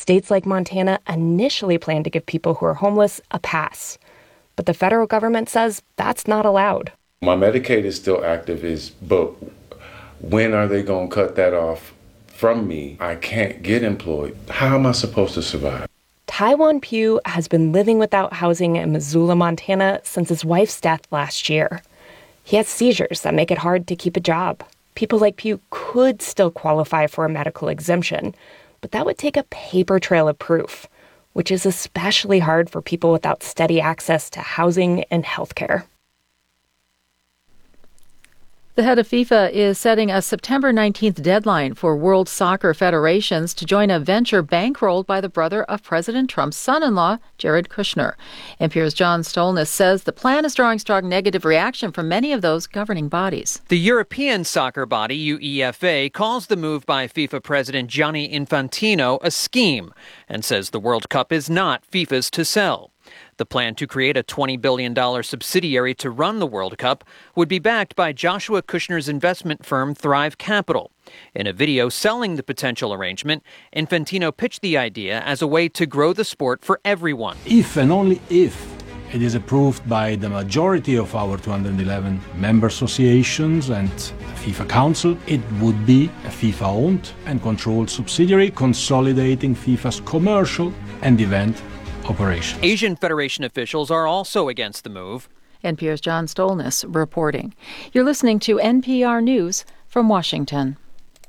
States like Montana initially planned to give people who are homeless a pass. But the federal government says that's not allowed. My Medicaid is still active, but when are they going to cut that off from me? I can't get employed. How am I supposed to survive? Taiwan Pugh has been living without housing in Missoula, Montana since his wife's death last year. He has seizures that make it hard to keep a job. People like Pugh could still qualify for a medical exemption, but that would take a paper trail of proof, which is especially hard for people without steady access to housing and healthcare. The head of FIFA is setting a September 19th deadline for World Soccer Federations to join a venture bankrolled by the brother of President Trump's son-in-law, Jared Kushner. NPR's John Stolness says the plan is drawing strong negative reaction from many of those governing bodies. The European soccer body, UEFA, calls the move by FIFA President Gianni Infantino a scheme and says the World Cup is not FIFA's to sell. The plan to create a $20 billion subsidiary to run the World Cup would be backed by Joshua Kushner's investment firm Thrive Capital. In a video selling the potential arrangement, Infantino pitched the idea as a way to grow the sport for everyone. If and only if it is approved by the majority of our 211 member associations and the FIFA Council, it would be a FIFA-owned and controlled subsidiary consolidating FIFA's commercial and event operations. Asian Federation officials are also against the move. NPR's John Stolness reporting. You're listening to NPR News from Washington.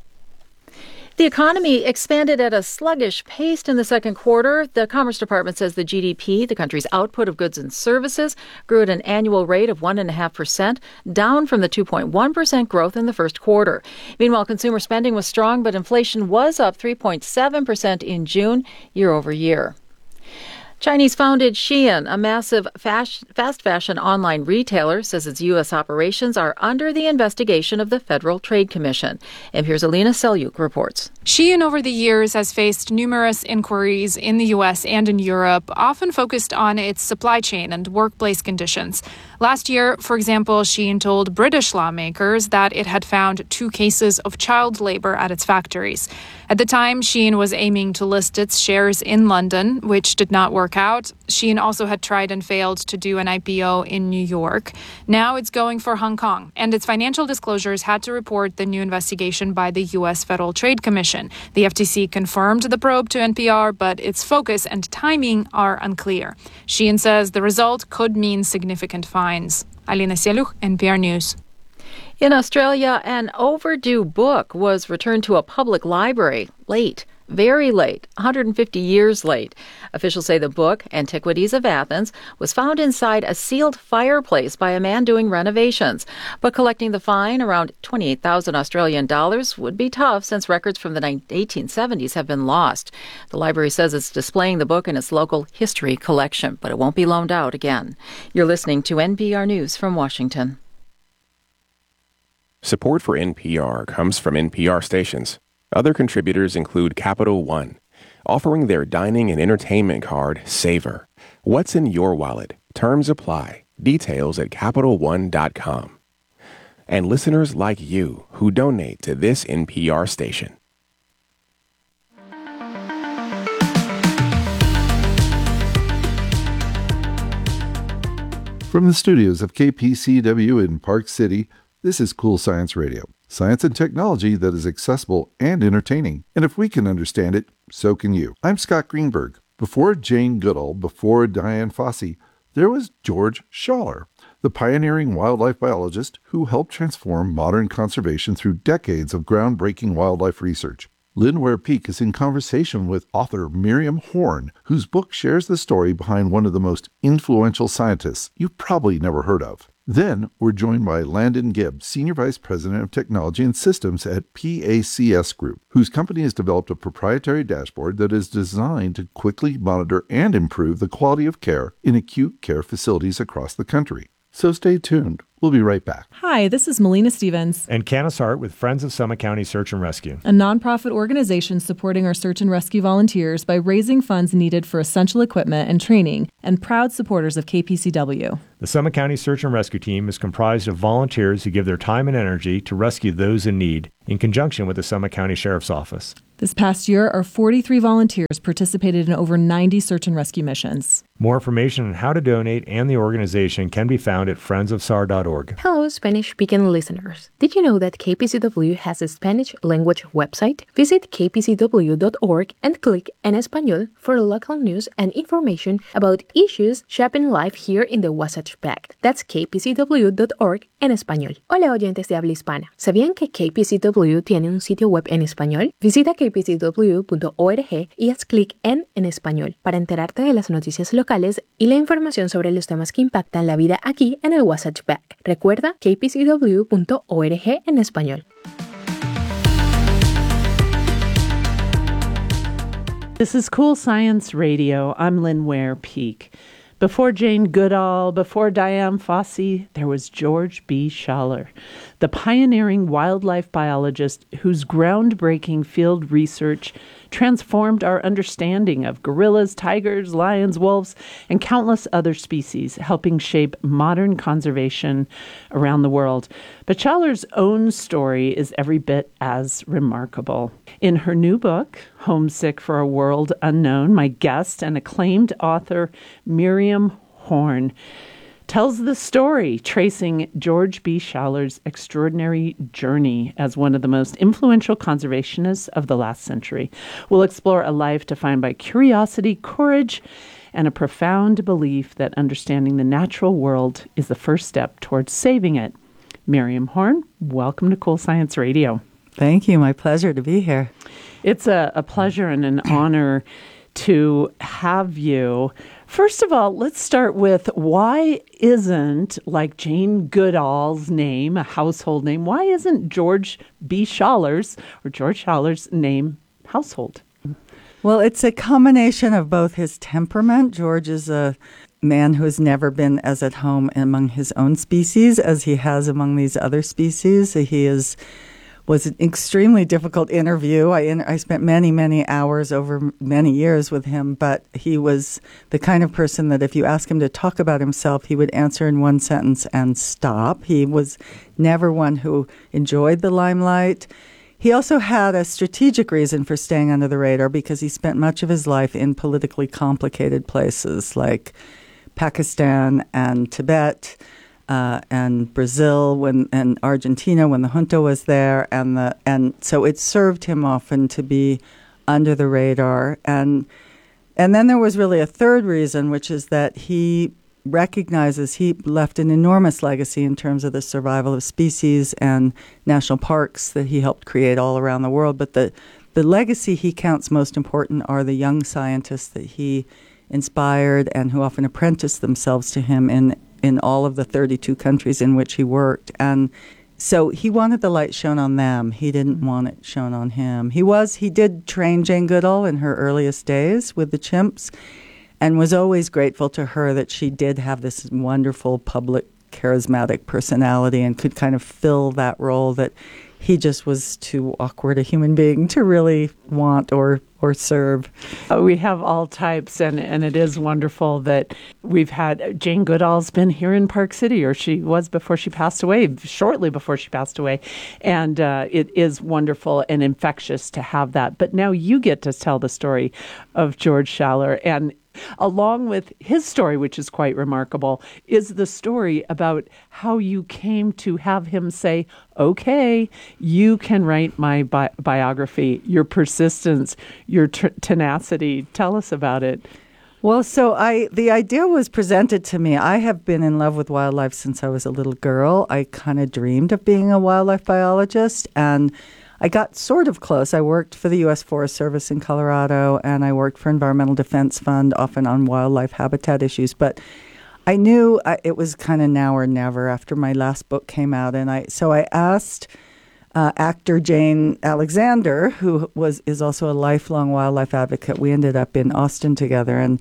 The economy expanded at a sluggish pace in the second quarter. The Commerce Department says the GDP, the country's output of goods and services, grew at an annual rate of 1.5%, down from the 2.1% growth in the first quarter. Meanwhile, consumer spending was strong, but inflation was up 3.7% in June, year over year. Chinese-founded Shein, a massive fast fashion online retailer, says its U.S. operations are under the investigation of the Federal Trade Commission. NPR's Alina Selyuk reports. Shein over the years has faced numerous inquiries in the U.S. and in Europe, often focused on its supply chain and workplace conditions. Last year, for example, Shein told British lawmakers that it had found 2 cases of child labor at its factories. At the time, Shein was aiming to list its shares in London, which did not work out. Shein also had tried and failed to do an IPO in New York. Now it's going for Hong Kong, and its financial disclosures had to report the new investigation by the U.S. Federal Trade Commission. The FTC confirmed the probe to NPR, but its focus and timing are unclear. Shein says the result could mean significant fines. Alina Selyuk, NPR News. In Australia, an overdue book was returned to a public library late. Very late, 150 years late. Officials say the book, Antiquities of Athens, was found inside a sealed fireplace by a man doing renovations. But collecting the fine, around 28,000 Australian dollars, would be tough since records from the 1870s have been lost. The library says it's displaying the book in its local history collection, but it won't be loaned out again. You're listening to NPR News from Washington. Support for NPR comes from NPR stations. Other contributors include Capital One, offering their dining and entertainment card, Savor. What's in your wallet? Terms apply. Details at CapitalOne.com. And listeners like you who donate to this NPR station. From the studios of KPCW in Park City, this is Cool Science Radio. Science and technology that is accessible and entertaining. And if we can understand it, so can you. I'm Scott Greenberg. Before Jane Goodall, before Dian Fossey, there was George Schaller, the pioneering wildlife biologist who helped transform modern conservation through decades of groundbreaking wildlife research. Lynn Ware-Peak is in conversation with author Miriam Horn, whose book shares the story behind one of the most influential scientists you've probably never heard of. Then, we're joined by Landon Gibb, Senior Vice President of Technology and Systems at PACS Group, whose company has developed a proprietary dashboard that is designed to quickly monitor and improve the quality of care in acute care facilities across the country. So stay tuned. We'll be right back. Hi, this is Melina Stevens. And Canis Hart with Friends of Summit County Search and Rescue, a nonprofit organization supporting our search and rescue volunteers by raising funds needed for essential equipment and training, and proud supporters of KPCW. The Summit County Search and Rescue Team is comprised of volunteers who give their time and energy to rescue those in need in conjunction with the Summit County Sheriff's Office. This past year, our 43 volunteers participated in over 90 search and rescue missions. More information on how to donate and the organization can be found at friendsofsar.org. Hello, Spanish-speaking listeners. Did you know that KPCW has a Spanish language website? Visit kpcw.org and click En Español for local news and information about issues shaping life here in the Wasatch Back. That's kpcw.org en español. Hola, oyentes de habla hispana. ¿Sabían que KPCW tiene un sitio web en español? Visita kpcw.org y haz clic en español para enterarte de las noticias locales y la información sobre los temas que impactan la vida aquí en el Wasatch Back. Recuerda kpcw.org en español. This is Cool Science Radio. I'm Lynn Ware Peak. Before Jane Goodall, before Diane Fossey, there was George B. Schaller, the pioneering wildlife biologist whose groundbreaking field research transformed our understanding of gorillas, tigers, lions, wolves, and countless other species, helping shape modern conservation around the world. But Schaller's own story is every bit as remarkable. In her new book, Homesick for a World Unknown, my guest and acclaimed author, Miriam Horn, tells the story tracing George B. Schaller's extraordinary journey as one of the most influential conservationists of the last century. We'll explore a life defined by curiosity, courage, and a profound belief that understanding the natural world is the first step towards saving it. Miriam Horn, welcome to Cool Science Radio. Thank you. My pleasure to be here. It's a pleasure and an honor to have you. First of all, let's start with why isn't, like Jane Goodall's name, a household name, why isn't George B. Schaller's or George Schaller's name household? Well, it's a combination of both his temperament. George is a man who has never been as at home among his own species as he has among these other species. He was an extremely difficult interview. I spent many, many hours over many years with him, but he was the kind of person that if you ask him to talk about himself, he would answer in one sentence and stop. He was never one who enjoyed the limelight. He also had a strategic reason for staying under the radar because he spent much of his life in politically complicated places like Pakistan and Tibet, and Brazil and Argentina when the junta was there, and so it served him often to be under the radar. And then there was really a third reason, which is that he recognizes he left an enormous legacy in terms of the survival of species and national parks that he helped create all around the world. But the legacy he counts most important are the young scientists that he inspired and who often apprenticed themselves to him in all of the 32 countries in which he worked. And so he wanted the light shown on them. He didn't want it shown on him. He did train Jane Goodall in her earliest days with the chimps and was always grateful to her that she did have this wonderful public charismatic personality and could kind of fill that role that he just was too awkward a human being to really want or serve. We have all types, and it is wonderful that we've had Jane Goodall's been here in Park City, or she was before she passed away, shortly before she passed away. And it is wonderful and infectious to have that. But now you get to tell the story of George Schaller, and along with his story, which is quite remarkable, is the story about how you came to have him say, okay, you can write my biography, your persistence, your tenacity. Tell us about it. Well, so the idea was presented to me. I have been in love with wildlife since I was a little girl. I kind of dreamed of being a wildlife biologist, and I got sort of close. I worked for the U.S. Forest Service in Colorado, and I worked for Environmental Defense Fund, often on wildlife habitat issues. But I knew it was kind of now or never after my last book came out. And so I asked actor Jane Alexander, who is also a lifelong wildlife advocate. We ended up in Austin together, and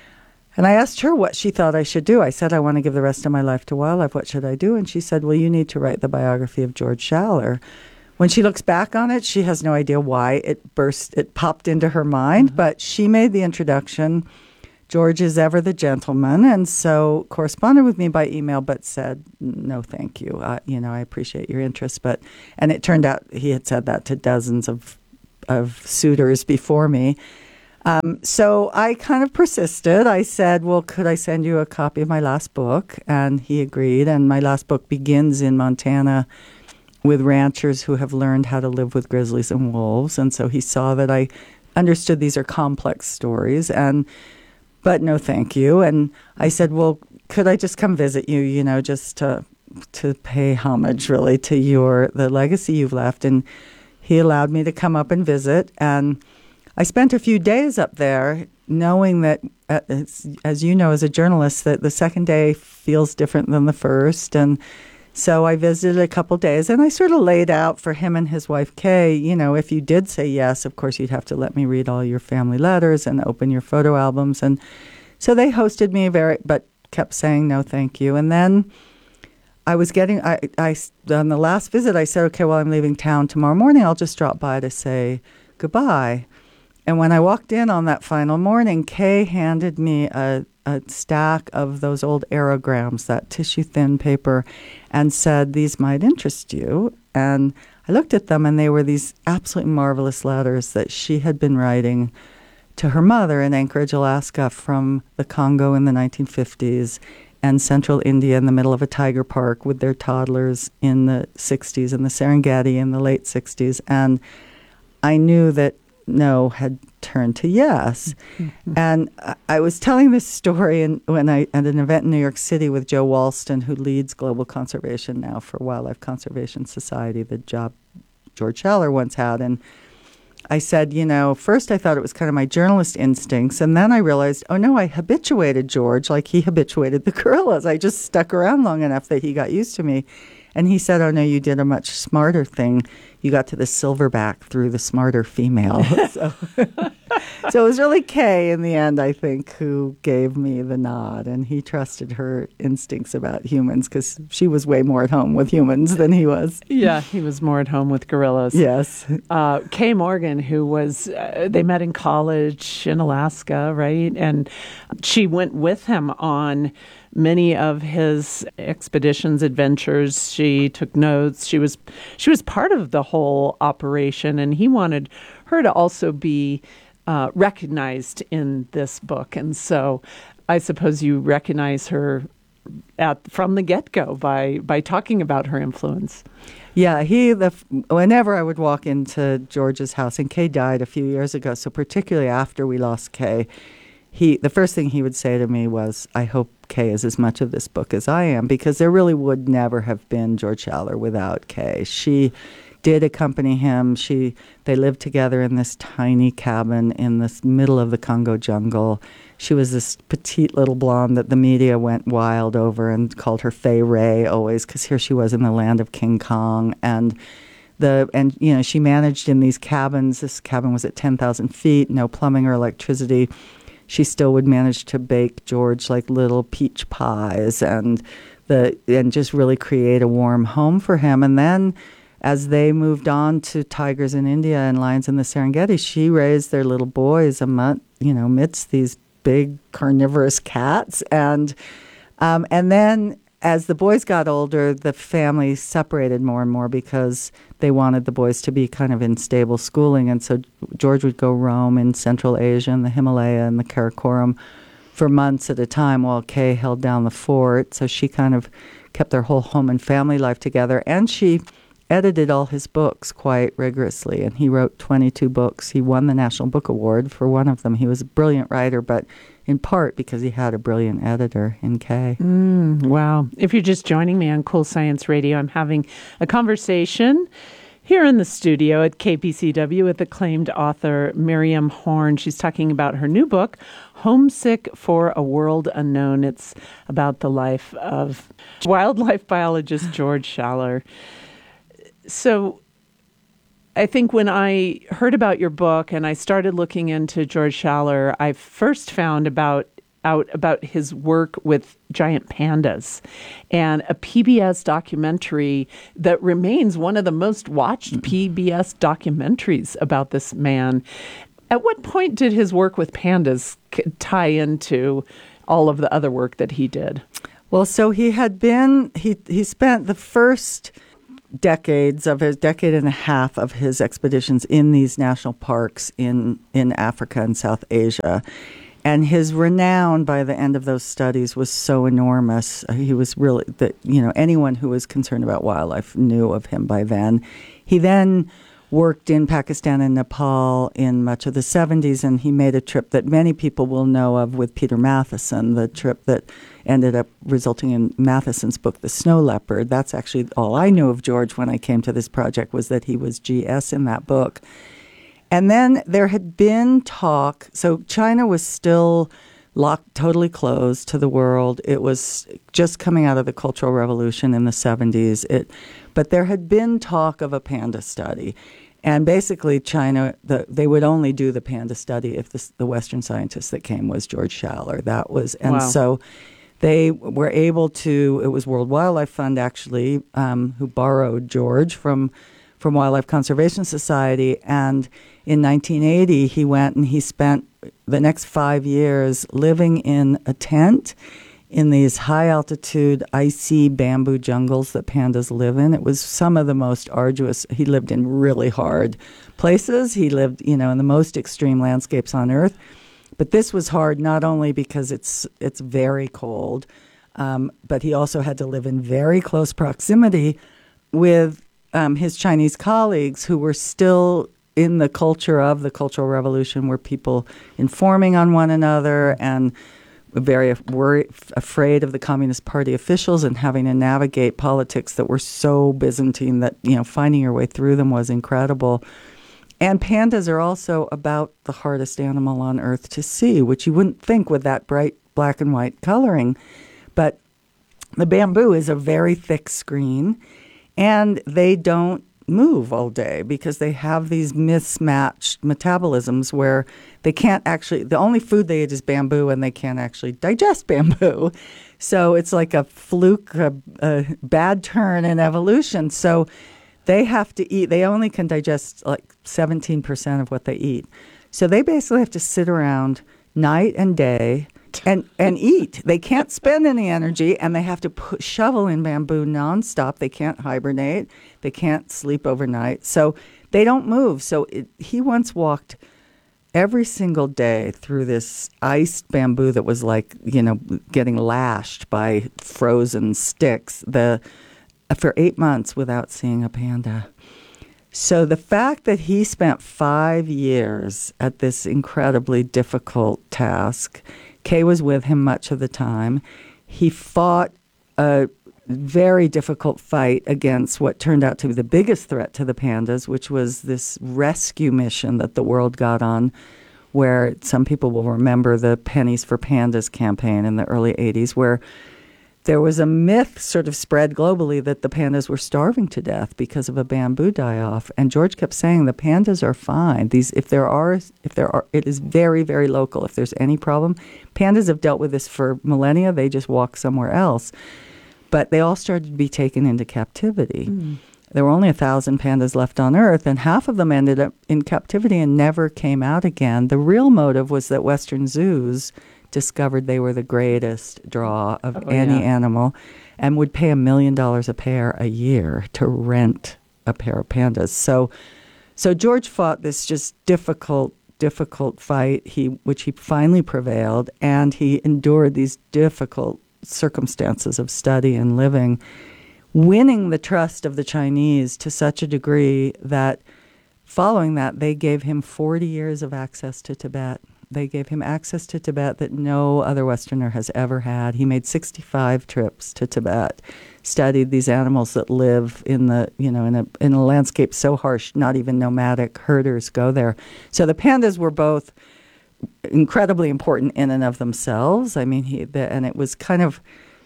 I asked her what she thought I should do. I said, I want to give the rest of my life to wildlife. What should I do? And she said, well, you need to write the biography of George Schaller. When she looks back on it, she has no idea why it popped into her mind, but she made the introduction. George is ever the gentleman, and so corresponded with me by email, but said, no, thank you. I appreciate your interest, and it turned out he had said that to dozens of suitors before me. So I kind of persisted. I said, well, could I send you a copy of my last book? And he agreed. And my last book begins in Montana with ranchers who have learned how to live with grizzlies and wolves. And so he saw that I understood these are complex stories. But no, thank you. And I said, well, could I just come visit you, just to pay homage really to the legacy you've left? And he allowed me to come up and visit. And I spent a few days up there knowing that, as you know, as a journalist, that the second day feels different than the first. And so I visited a couple days, and I sort of laid out for him and his wife, Kay, if you did say yes, of course, you'd have to let me read all your family letters and open your photo albums. And so they hosted me but kept saying no, thank you. And then I was on the last visit, I said, okay, well, I'm leaving town tomorrow morning. I'll just drop by to say goodbye. And when I walked in on that final morning, Kay handed me a stack of those old aerograms, that tissue-thin paper, and said, these might interest you. And I looked at them, and they were these absolutely marvelous letters that she had been writing to her mother in Anchorage, Alaska, from the Congo in the 1950s and central India in the middle of a tiger park with their toddlers in the 60s and the Serengeti in the late 60s. And I knew that no had turned to yes. Mm-hmm. And I was telling this story at an event in New York City with Joe Walston, who leads global conservation now for Wildlife Conservation Society, the job George Schaller once had. And I said, first I thought it was kind of my journalist instincts, and then I realized, oh no, I habituated George like he habituated the gorillas. I just stuck around long enough that he got used to me. And he said, oh no, you did a much smarter thing. You got to the silverback through the smarter female. So it was really Kay in the end, I think, who gave me the nod. And he trusted her instincts about humans because she was way more at home with humans than he was. Yeah, he was more at home with gorillas. Yes. Kay Morgan, who was, they met in college in Alaska, right? And she went with him on many of his expeditions, adventures. She took notes. She was part of the whole operation, and he wanted her to also be recognized in this book. And so I suppose you recognize her from the get-go by talking about her influence. Yeah, whenever I would walk into George's house, and Kay died a few years ago, so particularly after we lost Kay, the first thing he would say to me was, I hope Kay is as much of this book as I am, because there really would never have been George Schaller without Kay. She did accompany him. They lived together in this tiny cabin in the middle of the Congo jungle. She was this petite little blonde that the media went wild over and called her Fay Ray always, because here she was in the land of King Kong. And she managed in these cabins. This cabin was at 10,000 feet, no plumbing or electricity. She still would manage to bake George like little peach pies and just really create a warm home for him. And then as they moved on to tigers in India and lions in the Serengeti, she raised their little boys amidst these big carnivorous cats. And then as the boys got older, the family separated more and more because they wanted the boys to be kind of in stable schooling. And so George would go roam in Central Asia and the Himalaya and the Karakoram for months at a time while Kay held down the fort. So she kind of kept their whole home and family life together. And she edited all his books quite rigorously. And he wrote 22 books. He won the National Book Award for one of them. He was a brilliant writer, but in part because he had a brilliant editor in Kay. Wow. If you're just joining me on Cool Science Radio, I'm having a conversation here in the studio at KPCW with acclaimed author Miriam Horn. She's talking about her new book, Homesick for a World Unknown. It's about the life of wildlife biologist George Schaller. So I think when I heard about your book and I started looking into George Schaller, I first found out about his work with giant pandas and a PBS documentary that remains one of the most watched PBS documentaries about this man. At what point did his work with pandas tie into all of the other work that he did? Well, so he spent the first decade and a half of his expeditions in these national parks in Africa and South Asia. And his renown by the end of those studies was so enormous. He was really, anyone who was concerned about wildlife knew of him by then. He then worked in Pakistan and Nepal in much of the 70s, and he made a trip that many people will know of with Peter Matthiessen, the trip that ended up resulting in Matheson's book, The Snow Leopard. That's actually all I knew of George when I came to this project, was that he was GS in that book. And then there had been talk, so China was still locked, totally closed to the world. It was just coming out of the Cultural Revolution in the 70s. But there had been talk of a panda study. And basically China, they would only do the panda study if the Western scientist that came was George Schaller. So they were able to, it was World Wildlife Fund actually, who borrowed George from Wildlife Conservation Society. And in 1980, he went and he spent the next 5 years living in a tent in these high-altitude, icy bamboo jungles that pandas live in. It was some of the most arduous. He lived in really hard places. He lived, in the most extreme landscapes on Earth. But this was hard not only because it's very cold, but he also had to live in very close proximity with his Chinese colleagues who were still in the culture of the Cultural Revolution, were people informing on one another and very afraid of the Communist Party officials and having to navigate politics that were so Byzantine that, finding your way through them was incredible. And pandas are also about the hardest animal on Earth to see, which you wouldn't think with that bright black and white coloring. But the bamboo is a very thick screen, and they don't move all day because they have these mismatched metabolisms where they can't actually, the only food they eat is bamboo, and they can't actually digest bamboo. So it's like a fluke, a bad turn in evolution. So they have to eat, they only can digest like 17% of what they eat. So they basically have to sit around night and day and eat. They can't spend any energy, and they have to shovel in bamboo nonstop. They can't hibernate. They can't sleep overnight. So they don't move. So he once walked every single day through this iced bamboo that was like, getting lashed by frozen sticks for 8 months without seeing a panda. So the fact that he spent 5 years at this incredibly difficult task, Kay was with him much of the time. He fought a very difficult fight against what turned out to be the biggest threat to the pandas, which was this rescue mission that the world got on, where some people will remember the Pennies for Pandas campaign in the early 80s, where there was a myth sort of spread globally that the pandas were starving to death because of a bamboo die-off. And George kept saying the pandas are fine. If there are, it is very, very local. If there's any problem, pandas have dealt with this for millennia. They just walk somewhere else. But they all started to be taken into captivity. Mm. There were only 1,000 pandas left on Earth, and half of them ended up in captivity and never came out again. The real motive was that Western zoos discovered they were the greatest draw of any animal and would pay $1 million a pair a year to rent a pair of pandas. So George fought this just difficult fight, which he finally prevailed, and he endured these difficult circumstances of study and living, winning the trust of the Chinese to such a degree that following that, they gave him 40 years of access to Tibet. They gave him access to Tibet that no other Westerner has ever had. He made 65 trips to Tibet, studied these animals that live in in a landscape so harsh, not even nomadic herders go there. So the pandas were both incredibly important in and of themselves. I mean, and it was kind of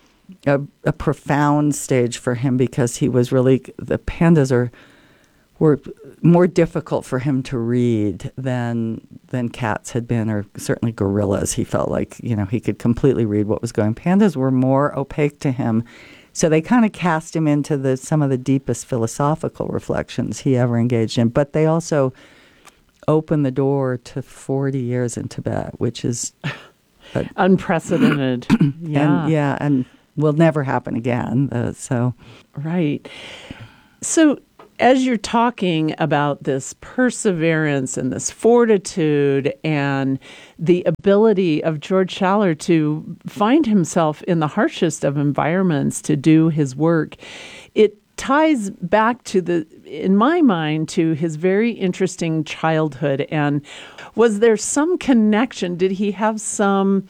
a profound stage for him because he was really, the pandas were more difficult for him to read than cats had been, or certainly gorillas. He felt like, he could completely read what was going. Pandas were more opaque to him. So they kind of cast him into some of the deepest philosophical reflections he ever engaged in. But they also opened the door to 40 years in Tibet, which is unprecedented. And will never happen again. Right. So as you're talking about this perseverance and this fortitude and the ability of George Schaller to find himself in the harshest of environments to do his work, it ties back to in my mind, to his very interesting childhood. And was there some connection? Did he have some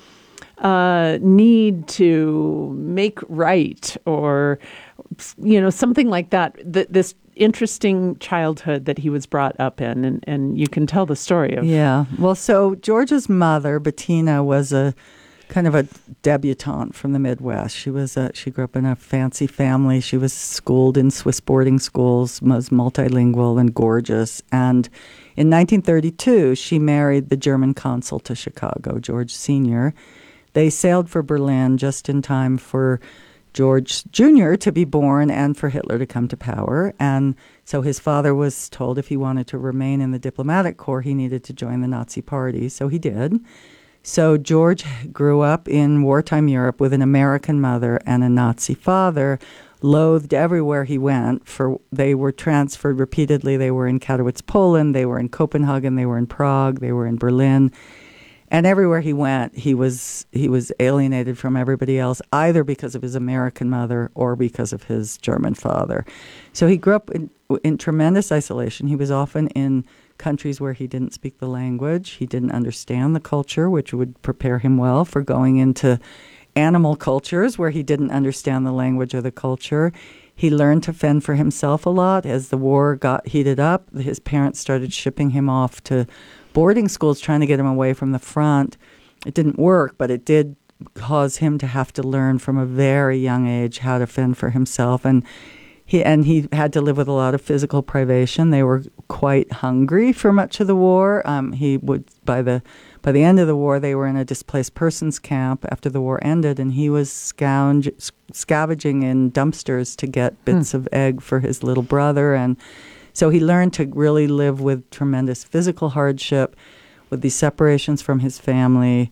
need to make right, or, something like that? This interesting childhood that he was brought up in, and you can tell the story of. Yeah. Well, so George's mother, Bettina, was a kind of a debutante from the Midwest. She grew up in a fancy family. She was schooled in Swiss boarding schools, was multilingual and gorgeous. And in 1932, she married the German consul to Chicago, George Sr. They sailed for Berlin just in time for George Jr. to be born and for Hitler to come to power. And so his father was told if he wanted to remain in the diplomatic corps, he needed to join the Nazi Party. So he did. So George grew up in wartime Europe with an American mother and a Nazi father, loathed everywhere he went. They were transferred repeatedly. They were in Katowice, Poland. They were in Copenhagen. They were in Prague. They were in Berlin. And everywhere he went, he was alienated from everybody else, either because of his American mother or because of his German father. So he grew up in tremendous isolation. He was often in countries where he didn't speak the language. He didn't understand the culture, which would prepare him well for going into animal cultures where he didn't understand the language or the culture. He learned to fend for himself a lot. As the war got heated up, his parents started shipping him off to boarding schools, trying to get him away from the front. It didn't work, but it did cause him to have to learn from a very young age how to fend for himself. And he had to live with a lot of physical privation. They were quite hungry for much of the war. He would by the end of the war, they were in a displaced persons camp after the war ended, and he was scavenging in dumpsters to get bits of egg for his little brother. And so he learned to really live with tremendous physical hardship, with these separations from his family,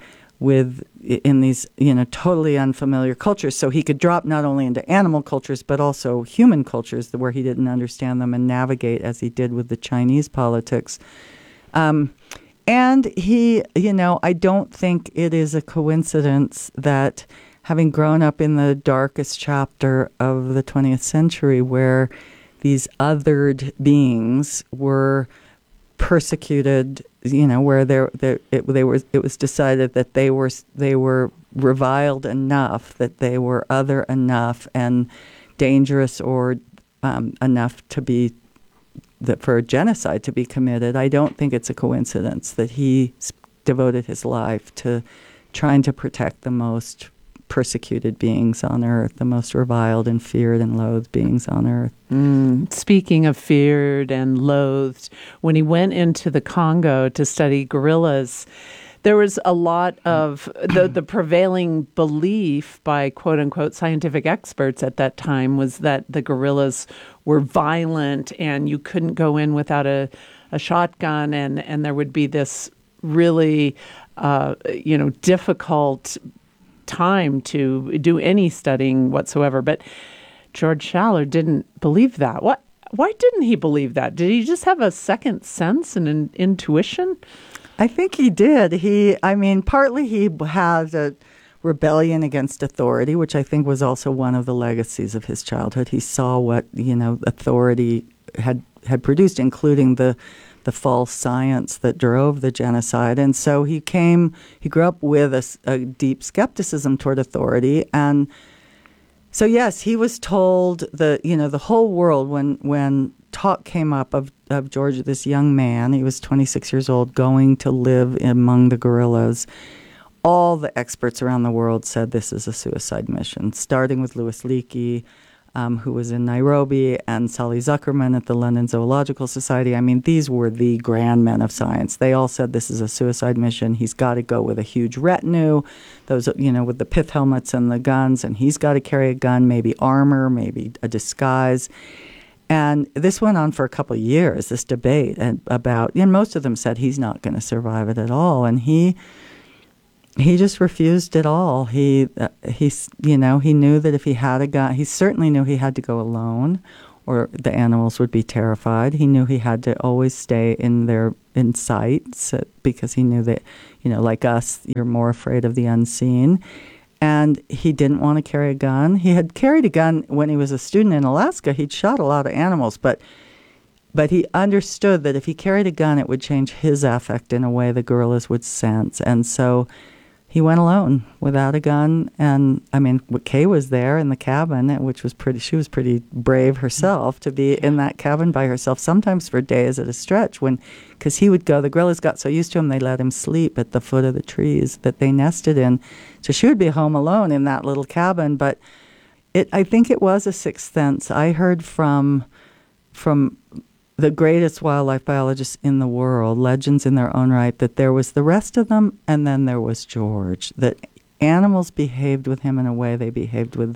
in these totally unfamiliar cultures. So he could drop not only into animal cultures but also human cultures where he didn't understand them and navigate as he did with the Chinese politics. And he, I don't think it is a coincidence that having grown up in the darkest chapter of the 20th century, where these othered beings were persecuted, where it was decided that they were reviled enough, that they were other enough and dangerous or enough to be for a genocide to be committed. I don't think it's a coincidence that he devoted his life to trying to protect the most persecuted beings on earth, the most reviled and feared and loathed beings on earth. Speaking of feared and loathed, when he went into the Congo to study gorillas, there was a lot of the prevailing belief by quote-unquote scientific experts at that time was that the gorillas were violent and you couldn't go in without a shotgun, and there would be this really difficult time to do any studying whatsoever. But George Schaller didn't believe that. Why didn't he believe that? Did he just have a second sense and an intuition? I think he did. Partly he had a rebellion against authority, which I think was also one of the legacies of his childhood. He saw what, authority had produced, including the false science that drove the genocide. And so he grew up with a deep skepticism toward authority. And so, yes, he was told the whole world, when talk came up of George, this young man, he was 26 years old, going to live among the gorillas, all the experts around the world said this is a suicide mission, starting with Louis Leakey, who was in Nairobi, and Sally Zuckerman at the London Zoological Society. These were the grand men of science. They all said this is a suicide mission. He's got to go with a huge retinue, those, with the pith helmets and the guns, and he's got to carry a gun, maybe armor, maybe a disguise. And this went on for a couple of years, this debate and most of them said he's not going to survive it at all. And he just refused it all. He knew that if he had a gun, he certainly knew he had to go alone or the animals would be terrified. He knew he had to always stay in sight, because he knew that, like us, you're more afraid of the unseen. And he didn't want to carry a gun. He had carried a gun when he was a student in Alaska. He'd shot a lot of animals, but he understood that if he carried a gun, it would change his affect in a way the gorillas would sense. And so he went alone without a gun. And Kay was there in the cabin, which was she was pretty brave herself to be in that cabin by herself, sometimes for days at a stretch, because he would go, the gorillas got so used to him, they let him sleep at the foot of the trees that they nested in. So she would be home alone in that little cabin. But I think it was a sixth sense. I heard from the greatest wildlife biologists in the world, legends in their own right, that there was the rest of them, and then there was George, that animals behaved with him in a way they behaved with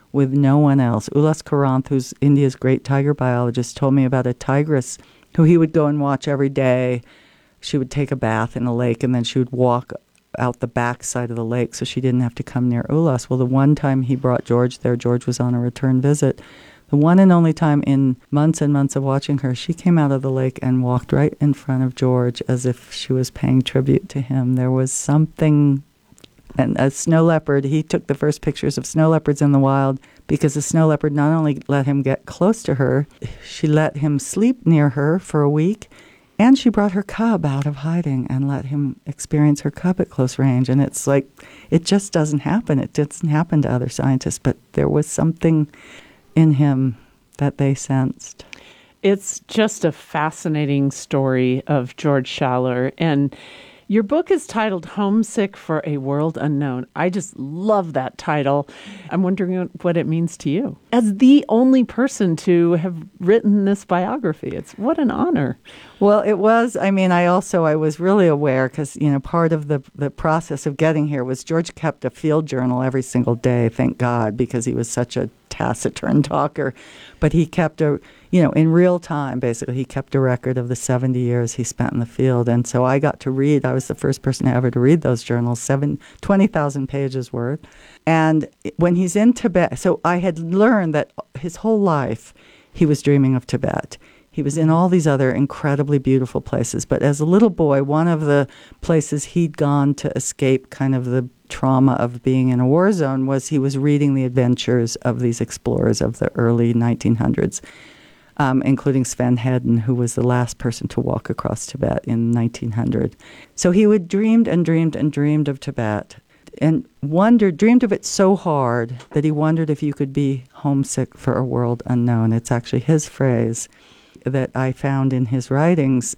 no one else. Ulas Karanth, who's India's great tiger biologist, told me about a tigress who he would go and watch every day. She would take a bath in a lake, and then she would walk out the back side of the lake so she didn't have to come near Ulas. Well, the one time he brought George there, George was on a return visit. The one and only time in months and months of watching her, she came out of the lake and walked right in front of George as if she was paying tribute to him. There was something, and a snow leopard, he took the first pictures of snow leopards in the wild because the snow leopard not only let him get close to her, she let him sleep near her for a week, and she brought her cub out of hiding and let him experience her cub at close range. And it's like, it just doesn't happen. It doesn't happen to other scientists, but there was something in him that they sensed. It's just a fascinating story of George Schaller. And your book is titled Homesick for a World Unknown. I just love that title. I'm wondering what it means to you. As the only person to have written this biography, what an honor. Well, it was. I was really aware because, part of the process of getting here was George kept a field journal every single day, thank God, because he was such a taciturn talker. But he kept in real time, basically, he kept a record of the 70 years he spent in the field. And so I got to read, I was the first person ever to read those journals, 20,000 pages worth. And when he's in Tibet, so I had learned that his whole life he was dreaming of Tibet. He was in all these other incredibly beautiful places. But as a little boy, one of the places he'd gone to escape kind of the trauma of being in a war zone was he was reading the adventures of these explorers of the early 1900s, including Sven Hedden, who was the last person to walk across Tibet in 1900. So he would dreamed and dreamed and dreamed of Tibet and dreamed of it so hard that he wondered if you could be homesick for a world unknown. It's actually his phrase that I found in his writings.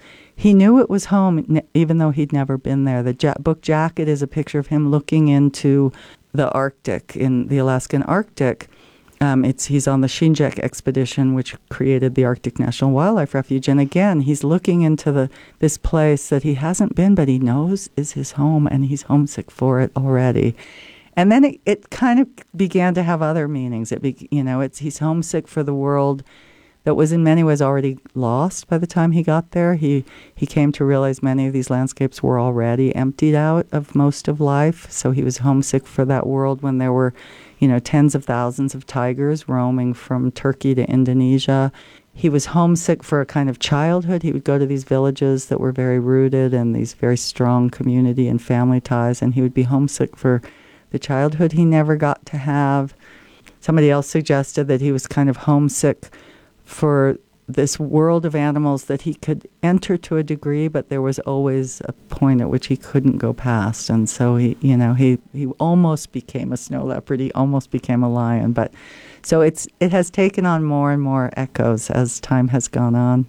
He knew it was home, even though he'd never been there. The book Jacket is a picture of him looking into the Arctic, in the Alaskan Arctic. He's on the Shinjek expedition, which created the Arctic National Wildlife Refuge. And again, he's looking into this place that he hasn't been, but he knows is his home, and he's homesick for it already. And then it kind of began to have other meanings. He's homesick for the world that was in many ways already lost by the time he got there. He came to realize many of these landscapes were already emptied out of most of life. So he was homesick for that world when there were, tens of thousands of tigers roaming from Turkey to Indonesia. He was homesick for a kind of childhood. He would go to these villages that were very rooted and these very strong community and family ties, and he would be homesick for the childhood he never got to have. Somebody else suggested that he was kind of homesick for this world of animals that he could enter to a degree, but there was always a point at which he couldn't go past. And so he almost became a snow leopard. He almost became a lion. But so it has taken on more and more echoes as time has gone on.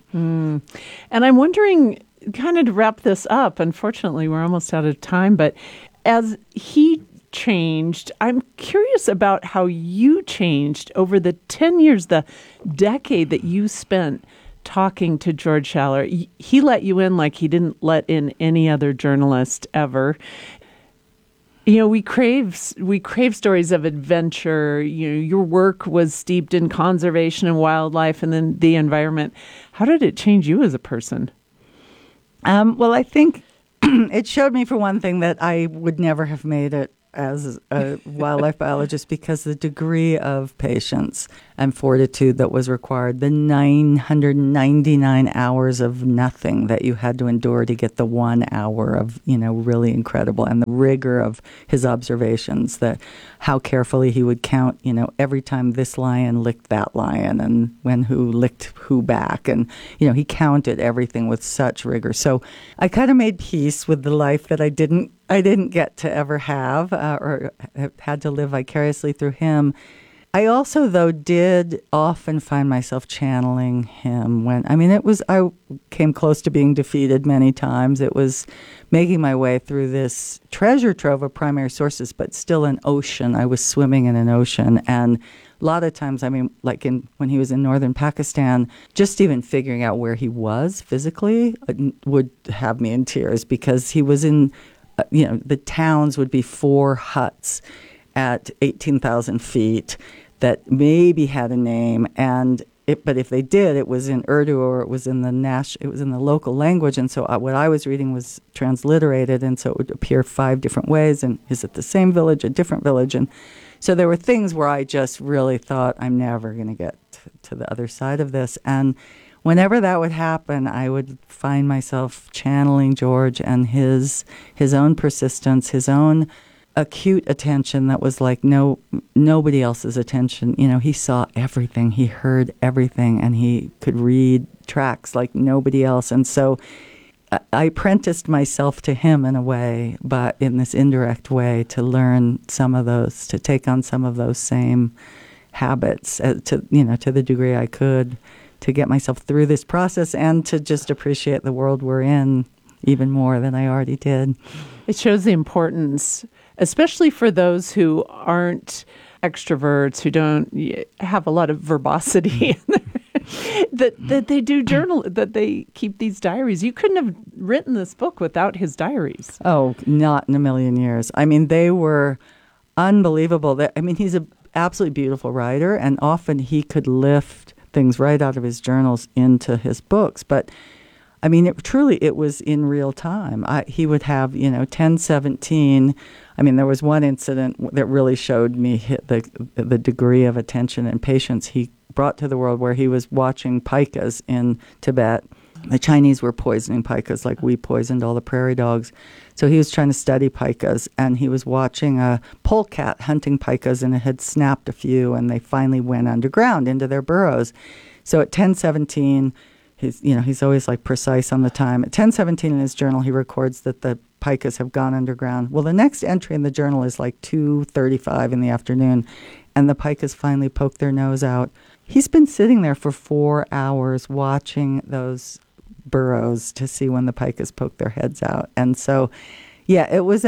And I'm wondering, kind of to wrap this up, unfortunately, we're almost out of time, but as he changed, I'm curious about how you changed over the 10 years, the decade that you spent talking to George Schaller. He let you in like he didn't let in any other journalist ever. We crave stories of adventure. Your work was steeped in conservation and wildlife and then the environment. How did it change you as a person? Well, I think it showed me, for one thing, that I would never have made it as a wildlife biologist because the degree of patience and fortitude that was required, the 999 hours of nothing that you had to endure to get the 1 hour of, really incredible, and the rigor of his observations, that how carefully he would count, every time this lion licked that lion and when who licked who back. And, he counted everything with such rigor. So I kind of made peace with the life that I didn't get to ever have or had to live vicariously through him. I also, though, did often find myself channeling him I came close to being defeated many times. It was making my way through this treasure trove of primary sources, but still an ocean. I was swimming in an ocean. And a lot of times, when he was in northern Pakistan, just even figuring out where he was physically would have me in tears, because he was in, the towns would be 4 huts at 18,000 feet that maybe had a name, but if they did, it was in Urdu or it was in the local language, and so what I was reading was transliterated, and so it would appear 5 different ways, and is it the same village, a different village, and so there were things where I just really thought, I'm never going to get to the other side of this, and whenever that would happen, I would find myself channeling George and his own persistence, his own acute attention that was like nobody else's attention. He saw everything, he heard everything, and he could read tracks like nobody else. And so I apprenticed myself to him in a way, but in this indirect way, to learn some of those, to take on some of those same habits to the degree I could, to get myself through this process and to just appreciate the world we're in even more than I already did. It shows the importance, especially for those who aren't extroverts, who don't have a lot of verbosity, that they do journal, that they keep these diaries. You couldn't have written this book without his diaries. Oh, not in a million years. They were unbelievable. He's an absolutely beautiful writer, and often he could lift things right out of his journals into his books. But it was in real time. He would have, 10:17. There was one incident that really showed me the degree of attention and patience he brought to the world, where he was watching pikas in Tibet. The Chinese were poisoning pikas like we poisoned all the prairie dogs. So he was trying to study pikas, and he was watching a polecat hunting pikas, and it had snapped a few, and they finally went underground into their burrows. So at 10:17, he's always precise on the time. At 10:17 in his journal, he records that the pikas have gone underground. Well, the next entry in the journal is 2:35 in the afternoon, and the pikas finally poke their nose out. He's been sitting there for 4 hours watching those burrows to see when the pikas poke their heads out. And so, it was,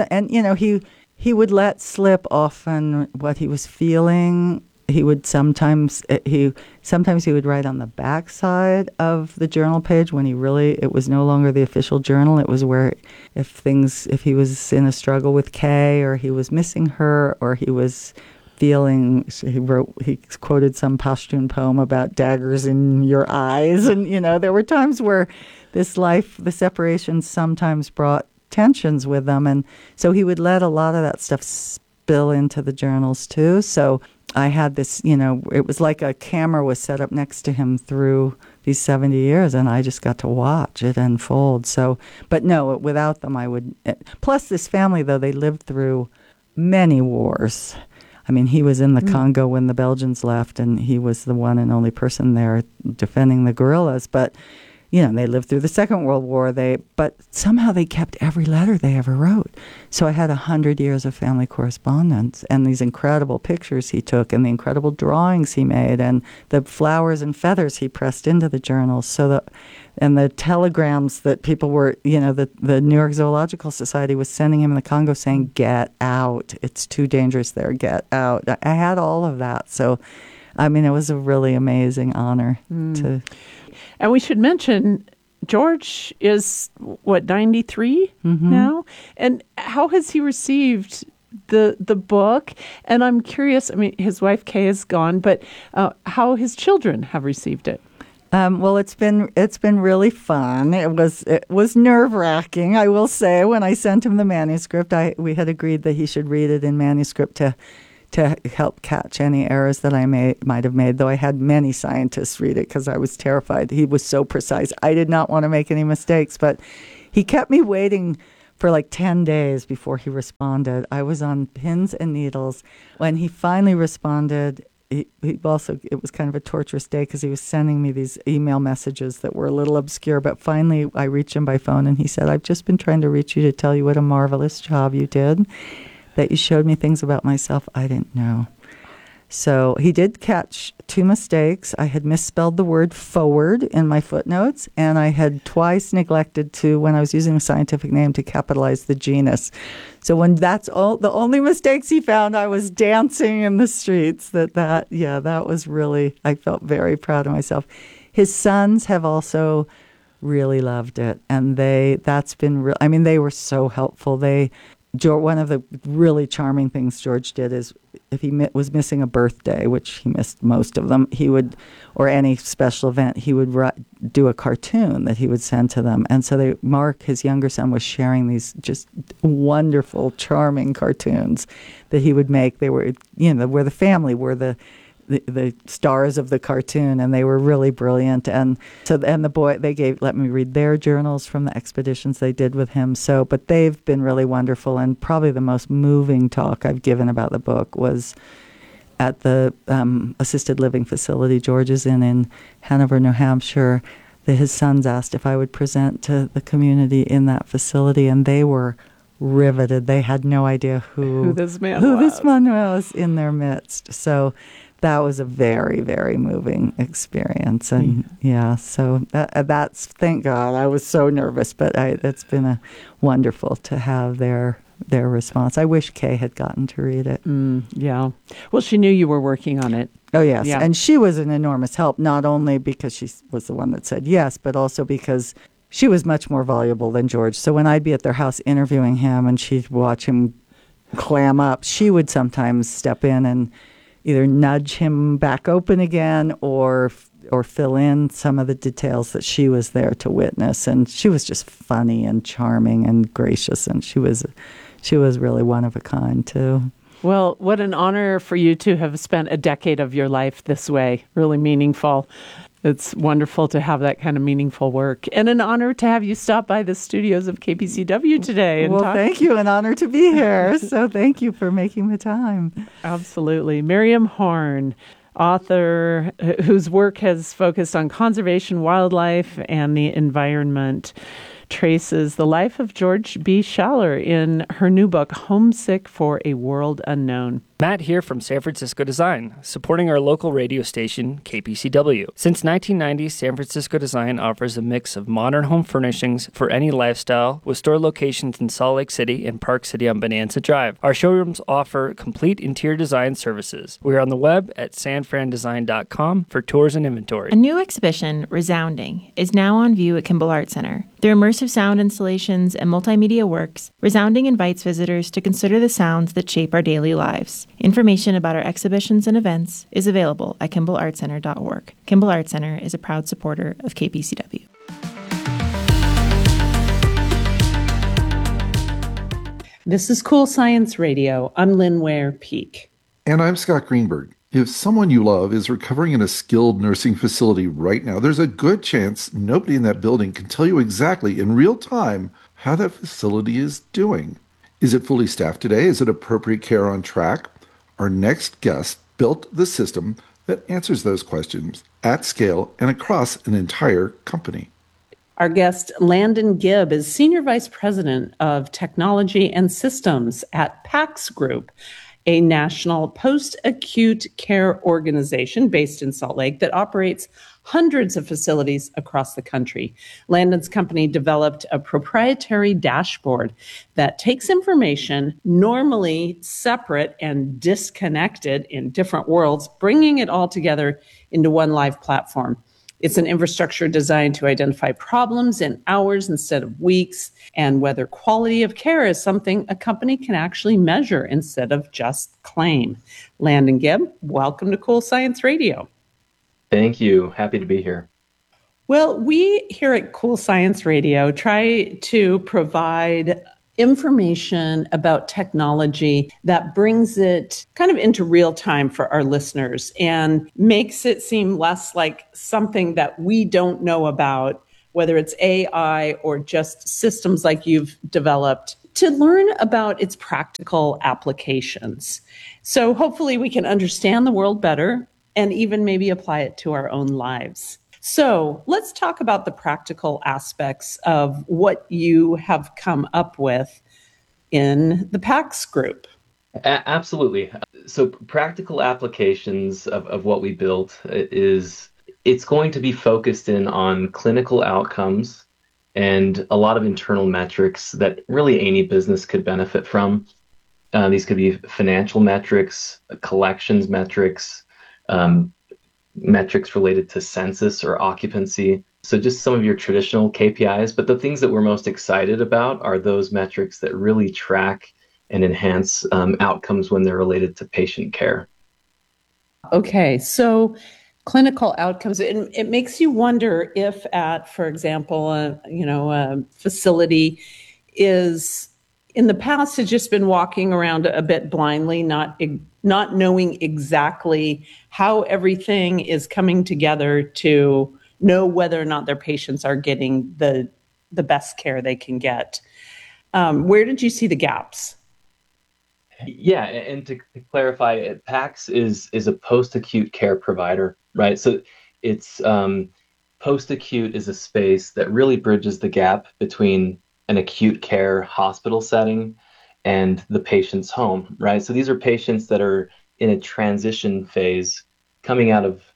he would let slip often what he was feeling. He would sometimes he would write on the back side of the journal page when it was no longer the official journal. It was where if he was in a struggle with Kay, or he was missing her, or he was feeling, he quoted some Pashtun poem about daggers in your eyes. And, there were times where the separation sometimes brought tensions with them. And so he would let a lot of that stuff spill into the journals too. So I had this, it was like a camera was set up next to him through these 70 years, and I just got to watch it unfold. So, but no, without them, I would. Plus, this family, though, they lived through many wars. He was in the Congo when the Belgians left, and he was the one and only person there defending the guerrillas. But, they lived through the Second World War. But somehow they kept every letter they ever wrote. So I had 100 years of family correspondence, and these incredible pictures he took, and the incredible drawings he made, and the flowers and feathers he pressed into the journals. And the telegrams that people were, the New York Zoological Society was sending him in the Congo saying, "Get out. It's too dangerous there. Get out." I had all of that. So, it was a really amazing honor to. And we should mention, George is, 93 now? And how has he received the book? And I'm curious, his wife Kay is gone, but how his children have received it. Well, it's been really fun. It was nerve-wracking, I will say. When I sent him the manuscript, we had agreed that he should read it in manuscript to help catch any errors that I might have made, though I had many scientists read it because I was terrified. He was so precise. I did not want to make any mistakes, but he kept me waiting for like 10 days before he responded. I was on pins and needles. When he finally responded, it was kind of a torturous day because he was sending me these email messages that were a little obscure, but finally I reached him by phone and he said, "I've just been trying to reach you to tell you what a marvelous job you did, that you showed me things about myself I didn't know." So he did catch 2 mistakes. I had misspelled the word forward in my footnotes, and I had twice neglected to, when I was using a scientific name, to capitalize the genus. So when that's all the only mistakes he found, I was dancing in the streets. That was really, I felt very proud of myself. His sons have also really loved it, and they were so helpful. One of the really charming things George did is if he was missing a birthday, which he missed most of them, or any special event, he would do a cartoon that he would send to them. And so Mark, his younger son, was sharing these just wonderful, charming cartoons that he would make. They were, where the family were the stars of the cartoon, and they were really brilliant. And so, and the boy, let me read their journals from the expeditions they did with him. So, but they've been really wonderful. And probably the most moving talk I've given about the book was at the assisted living facility George is in Hanover, New Hampshire. His sons asked if I would present to the community in that facility, and they were riveted. They had no idea who this man was in their midst. So that was a very, very moving experience. And so that's, thank God. I was so nervous, but it's been wonderful to have their response. I wish Kay had gotten to read it. Yeah. Well, she knew you were working on it. Oh, yes. Yeah. And she was an enormous help, not only because she was the one that said yes, but also because she was much more voluble than George. So when I'd be at their house interviewing him and she'd watch him clam up, she would sometimes step in and either nudge him back open again or fill in some of the details that she was there to witness. And she was just funny and charming and gracious, and she was really one of a kind too. Well, what an honor for you to have spent a decade of your life this way, really meaningful. It's wonderful to have that kind of meaningful work, and an honor to have you stop by the studios of KPCW today. Well, thank you. An honor to be here. So thank you for making the time. Absolutely. Miriam Horn, author whose work has focused on conservation, wildlife, and the environment, traces the life of George B. Schaller in her new book, Homesick for a World Unknown. Matt here from San Francisco Design, supporting our local radio station, KPCW. Since 1990, San Francisco Design offers a mix of modern home furnishings for any lifestyle, with store locations in Salt Lake City and Park City on Bonanza Drive. Our showrooms offer complete interior design services. We are on the web at sanfrandesign.com for tours and inventory. A new exhibition, Resounding, is now on view at Kimball Art Center. Through immersive sound installations and multimedia works, Resounding invites visitors to consider the sounds that shape our daily lives. Information about our exhibitions and events is available at KimballArtCenter.org. Kimball Art Center is a proud supporter of KPCW. This is Cool Science Radio. I'm Lynn Ware Peak. And I'm Scott Greenberg. If someone you love is recovering in a skilled nursing facility right now, there's a good chance nobody in that building can tell you exactly in real time how that facility is doing. Is it fully staffed today? Is it appropriate care on track? Our next guest built the system that answers those questions at scale and across an entire company. Our guest, Landon Gibb, is Senior Vice President of Technology and Systems at PACS Group, a national post-acute care organization based in Salt Lake that operates hundreds of facilities across the country. Landon's company developed a proprietary dashboard that takes information normally separate and disconnected in different worlds, bringing it all together into one live platform. It's an infrastructure designed to identify problems in hours instead of weeks, and whether quality of care is something a company can actually measure instead of just claim. Landon Gibb, welcome to Cool Science Radio. Thank you. Happy to be here. Well, we here at Cool Science Radio try to provide information about technology that brings it kind of into real time for our listeners and makes it seem less like something that we don't know about, whether it's AI or just systems like you've developed, to learn about its practical applications. So hopefully we can understand the world better and even maybe apply it to our own lives. So let's talk about the practical aspects of what you have come up with in the PACS group. Absolutely. So practical applications of what we built is it's going to be focused in on clinical outcomes and a lot of internal metrics that really any business could benefit from. These could be financial metrics, collections metrics, metrics related to census or occupancy. So just some of your traditional KPIs, but the things that we're most excited about are those metrics that really track and enhance outcomes when they're related to patient care. Okay, so clinical outcomes, it makes you wonder if at, for example, a facility is in the past has just been walking around a bit blindly, not knowing exactly how everything is coming together to know whether or not their patients are getting the best care they can get. Where did you see the gaps? Yeah, and to clarify, PACS is a post-acute care provider, right? So it's post-acute is a space that really bridges the gap between an acute care hospital setting and the patient's home, right? So these are patients that are in a transition phase, coming out of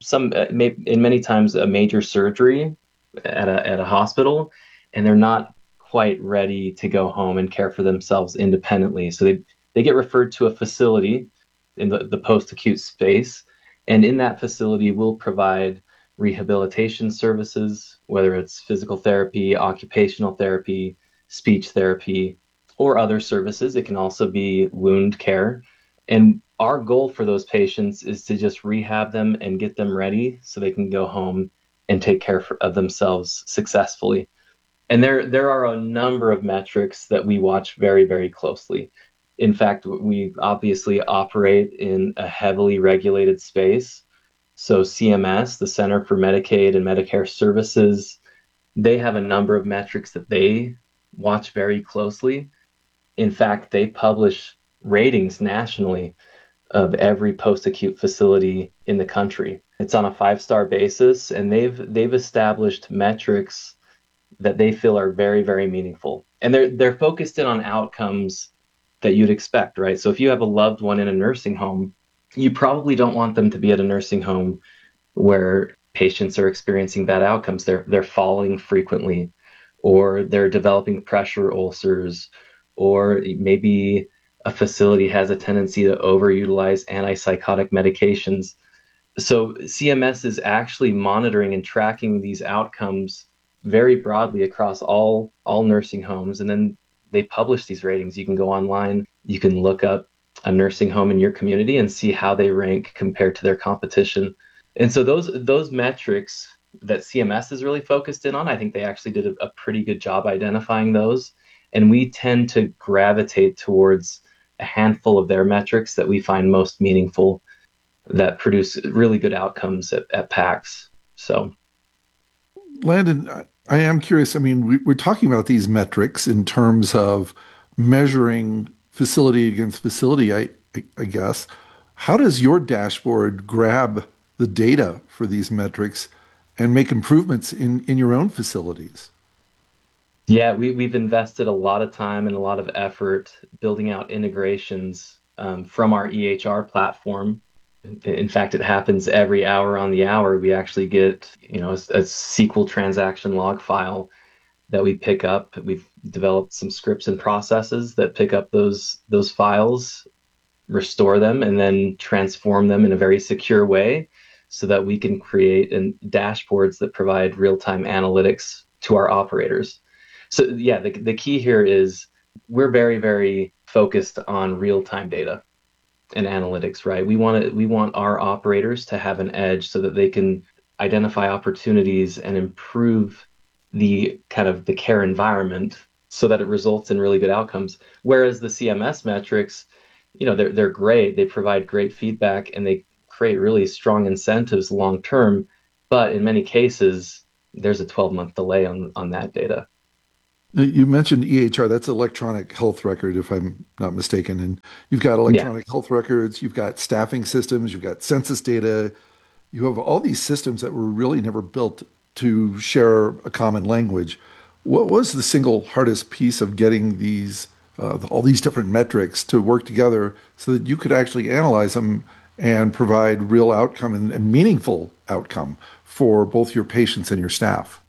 in many times a major surgery at a hospital, and they're not quite ready to go home and care for themselves independently. So they get referred to a facility in the post-acute space, and in that facility we'll provide rehabilitation services, whether it's physical therapy, occupational therapy, speech therapy, or other services. It can also be wound care. And our goal for those patients is to just rehab them and get them ready so they can go home and take care of themselves successfully. And there are a number of metrics that we watch very, very closely. In fact, we obviously operate in a heavily regulated space. So CMS, the Center for Medicaid and Medicare Services, they have a number of metrics that they watch very closely. In fact, they publish ratings nationally of every post-acute facility in the country. It's on a 5-star basis, and they've established metrics that they feel are very, very meaningful. And they're focused in on outcomes that you'd expect, right? So if you have a loved one in a nursing home, you probably don't want them to be at a nursing home where patients are experiencing bad outcomes. They're falling frequently, or they're developing pressure ulcers, or maybe a facility has a tendency to overutilize antipsychotic medications. So CMS is actually monitoring and tracking these outcomes very broadly across all nursing homes. And then they publish these ratings. You can go online, you can look up a nursing home in your community and see how they rank compared to their competition. And so those metrics that CMS is really focused in on, I think they actually did a pretty good job identifying those. And we tend to gravitate towards a handful of their metrics that we find most meaningful, that produce really good outcomes at PACS. So, Landon, I am curious. I mean, we're talking about these metrics in terms of measuring facility against facility, I guess. How does your dashboard grab the data for these metrics and make improvements in your own facilities? Yeah, we've invested a lot of time and a lot of effort building out integrations from our EHR platform. In fact, it happens every hour on the hour. We actually get, a SQL transaction log file that we pick up. We've developed some scripts and processes that pick up those files, restore them, and then transform them in a very secure way so that we can create dashboards that provide real-time analytics to our operators. So yeah, the key here is we're very, very focused on real-time data and analytics, right? We want our operators to have an edge so that they can identify opportunities and improve the kind of the care environment so that it results in really good outcomes. Whereas the CMS metrics, they're great. They provide great feedback and they create really strong incentives long term. But in many cases, there's a 12-month delay on that data. You mentioned EHR, that's electronic health record, if I'm not mistaken. And you've got electronic health records, you've got staffing systems, you've got census data. You have all these systems that were really never built to share a common language. What was the single hardest piece of getting these all these different metrics to work together so that you could actually analyze them and provide real outcome and meaningful outcome for both your patients and your staff?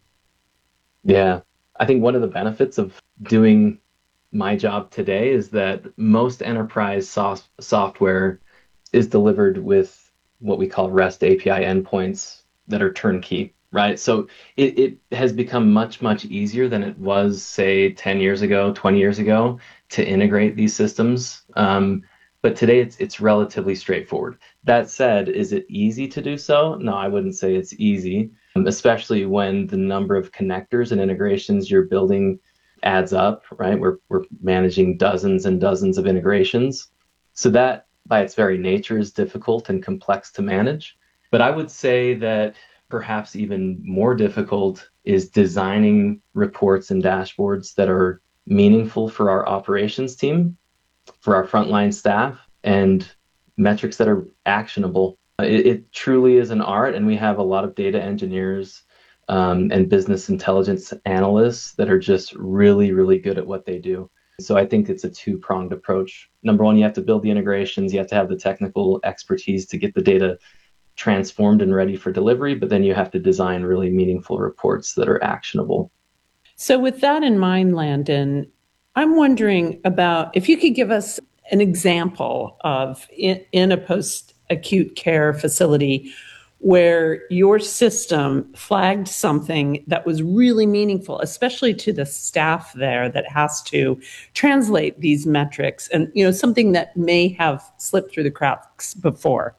Yeah, I think one of the benefits of doing my job today is that most enterprise software is delivered with what we call REST API endpoints that are turnkey, right? So it has become much, much easier than it was, say, 10 years ago, 20 years ago, to integrate these systems. But today it's relatively straightforward. That said, is it easy to do so? No, I wouldn't say it's easy, especially when the number of connectors and integrations you're building adds up, right? We're managing dozens and dozens of integrations. So that by its very nature is difficult and complex to manage. But I would say that perhaps even more difficult is designing reports and dashboards that are meaningful for our operations team, for our frontline staff, and metrics that are actionable. It truly is an art, and we have a lot of data engineers and business intelligence analysts that are just really, really good at what they do. So I think it's a two-pronged approach. Number one, you have to build the integrations. You have to have the technical expertise to get the data transformed and ready for delivery, but then you have to design really meaningful reports that are actionable. So with that in mind, Landon, I'm wondering about if you could give us an example of in a post-acute care facility where your system flagged something that was really meaningful, especially to the staff there that has to translate these metrics and, something that may have slipped through the cracks before.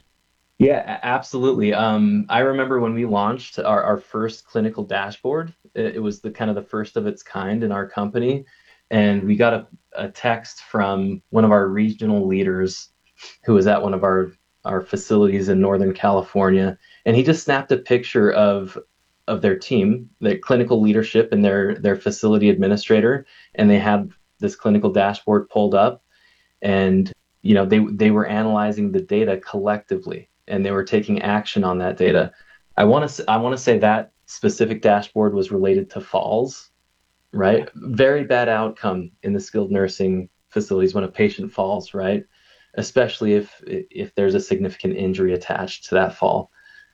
Yeah, absolutely. I remember when we launched our first clinical dashboard, it was the kind of the first of its kind in our company. And we got a text from one of our regional leaders who was at one of our facilities in Northern California. And he just snapped a picture of their team, their clinical leadership and their facility administrator. And they had this clinical dashboard pulled up. And, they were analyzing the data collectively and they were taking action on that data. I want to say that specific dashboard was related to falls, right? Very bad outcome in the skilled nursing facilities when a patient falls, right? Especially if there's a significant injury attached to that fall.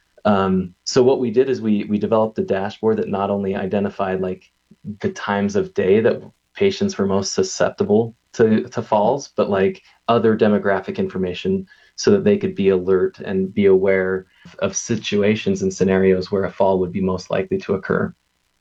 So what we did is we developed a dashboard that not only identified like the times of day that patients were most susceptible to falls, but like other demographic information so that they could be alert and be aware of situations and scenarios where a fall would be most likely to occur.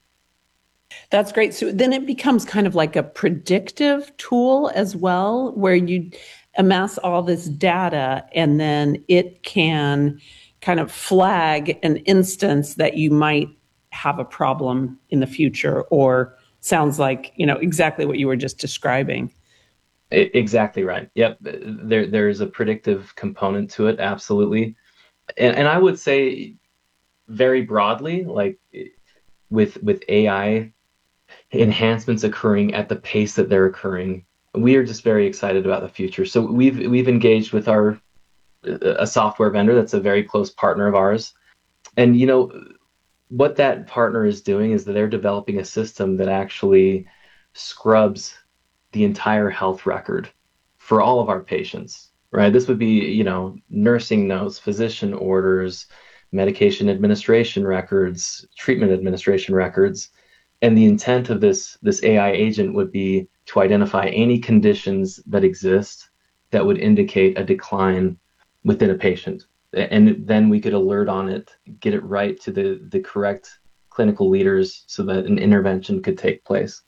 That's great. So then it becomes kind of like a predictive tool as well, where you amass all this data and then it can kind of flag an instance that you might have a problem in the future, or sounds like, exactly what you were just describing. Exactly right. Yep. There's a predictive component to it. Absolutely. And I would say very broadly, like with AI enhancements occurring at the pace that they're occurring, we are just very excited about the future. So we've engaged with a software vendor that's a very close partner of ours. And what that partner is doing is that they're developing a system that actually scrubs the entire health record for all of our patients, right? This would be, nursing notes, physician orders, medication administration records, treatment administration records. And the intent of this AI agent would be to identify any conditions that exist that would indicate a decline within a patient. And then we could alert on it, get it right to the correct clinical leaders so that an intervention could take place.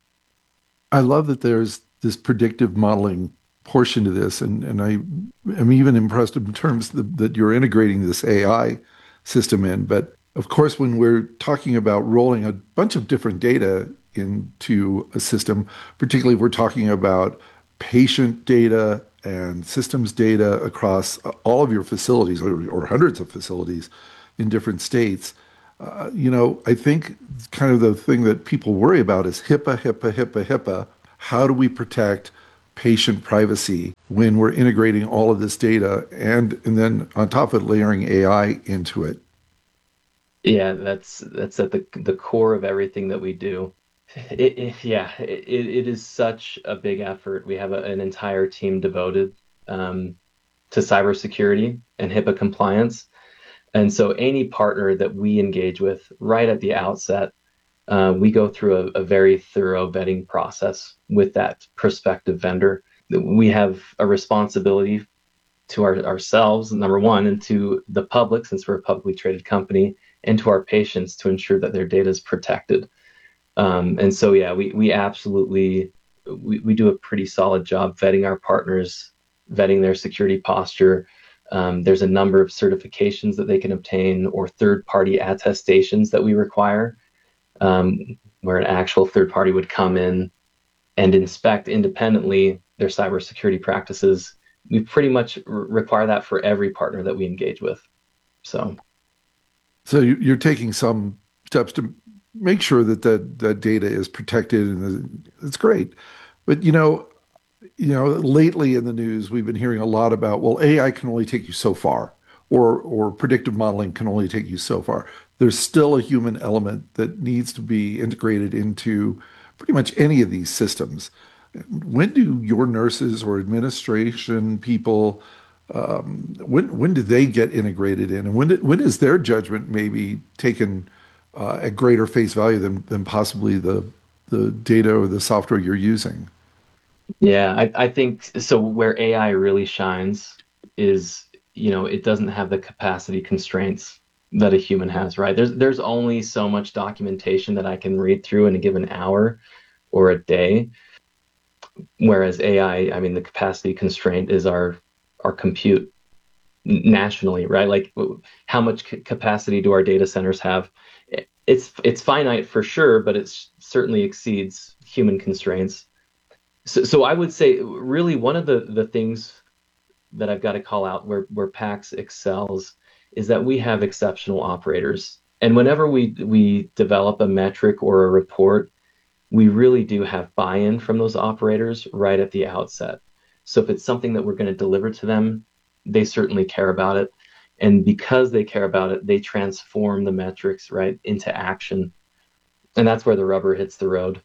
I love that there's this predictive modeling portion to this. And I am even impressed in terms that you're integrating this AI system in. But of course, when we're talking about rolling a bunch of different data into a system, particularly if we're talking about patient data and systems data across all of your facilities or hundreds of facilities in different states, I think kind of the thing that people worry about is HIPAA. How do we protect patient privacy when we're integrating all of this data and then on top of it layering AI into it? Yeah, that's at the core of everything that we do. It is such a big effort. We have an entire team devoted to cybersecurity and HIPAA compliance. And so any partner that we engage with right at the outset, we go through a very thorough vetting process with that prospective vendor. We have a responsibility to ourselves, number one, and to the public, since we're a publicly traded company, and to our patients to ensure that their data is protected. And so, yeah, we absolutely, we do a pretty solid job vetting our partners, vetting their security posture. There's a number of certifications that they can obtain or third-party attestations that we require, where an actual third party would come in and inspect independently their cybersecurity practices. We pretty much require that for every partner that we engage with. So you're taking some steps to make sure that data is protected, and it's great. But lately in the news, we've been hearing a lot about, well, AI can only take you so far, or predictive modeling can only take you so far. There's still a human element that needs to be integrated into pretty much any of these systems. When do your nurses or administration people, when do they get integrated in? And when is their judgment maybe taken at greater face value than possibly the data or the software you're using? Yeah, I think so. Where AI really shines is, it doesn't have the capacity constraints that a human has, right? There's only so much documentation that I can read through in a given hour or a day. Whereas AI, I mean, the capacity constraint is our compute nationally, right? Like, how much capacity do our data centers have? It's finite for sure, but it certainly exceeds human constraints. So I would say really one of the things that I've got to call out where PACS excels is that we have exceptional operators. And whenever we develop a metric or a report, we really do have buy-in from those operators right at the outset. So if it's something that we're going to deliver to them, they certainly care about it. And because they care about it, they transform the metrics right into action. And that's where the rubber hits the road.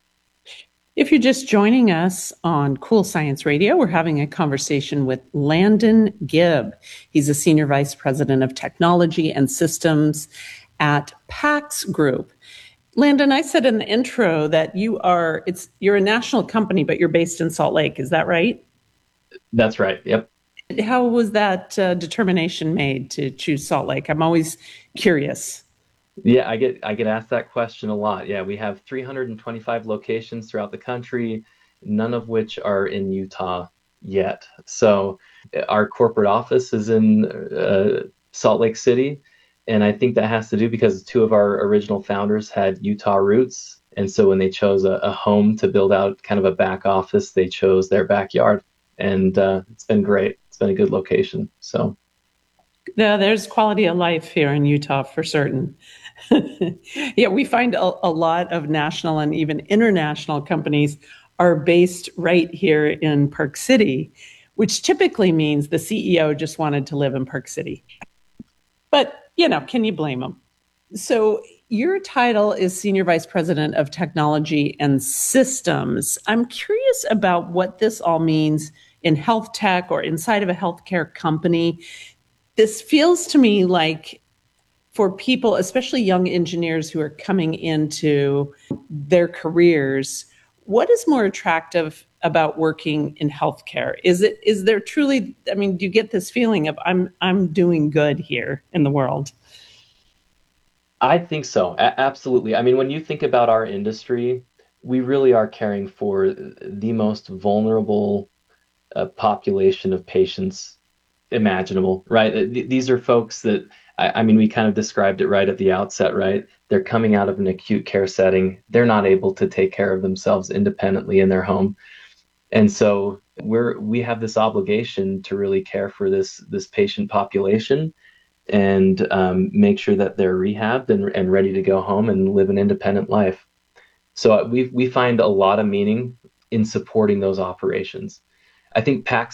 If you're just joining us on Cool Science Radio, we're having a conversation with Landon Gibb. He's a Senior Vice President of Technology and Systems at PACS Group. Landon, I said in the intro that you're a national company, but you're based in Salt Lake. Is that right? That's right. Yep. How was that determination made to choose Salt Lake? I'm always curious. Yeah, I get asked that question a lot. Yeah, we have 325 locations throughout the country, none of which are in Utah yet. So our corporate office is in Salt Lake City. And I think that has to do because two of our original founders had Utah roots. And so when they chose a home to build out kind of a back office, they chose their backyard. And it's been great. It's been a good location. So yeah, there's quality of life here in Utah for certain. Yeah, we find a lot of national and even international companies are based right here in Park City, which typically means the CEO just wanted to live in Park City. But, can you blame them? So your title is Senior Vice President of Technology and Systems. I'm curious about what this all means in health tech or inside of a healthcare company. This feels to me like for people, especially young engineers who are coming into their careers, what is more attractive about working in healthcare? Is there truly, do you get this feeling of I'm doing good here in the world? I think so. Absolutely. I mean, when you think about our industry, we really are caring for the most vulnerable population of patients imaginable, right? These are folks that, I mean, we kind of described it right at the outset, right? They're coming out of an acute care setting. They're not able to take care of themselves independently in their home. And so we have this obligation to really care for this patient population and make sure that they're rehabbed and ready to go home and live an independent life. So we find a lot of meaning in supporting those operations. I think PACS